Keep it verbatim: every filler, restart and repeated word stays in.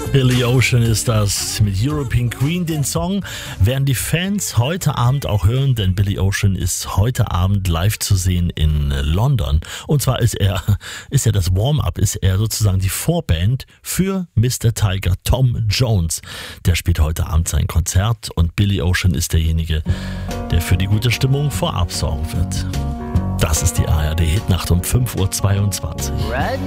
Billy Ocean ist das mit European Queen. Den Song werden die Fans heute Abend auch hören, denn Billy Ocean ist heute Abend live zu sehen in London. Und zwar ist er, ist er das Warm-up, ist er sozusagen die Vorband für Mister Tiger, Tom Jones. Der spielt heute Abend sein Konzert und Billy Ocean ist derjenige, der für die gute Stimmung vorab sorgen wird. Das ist die A R D Hitnacht um fünf Uhr zweiundzwanzig. Right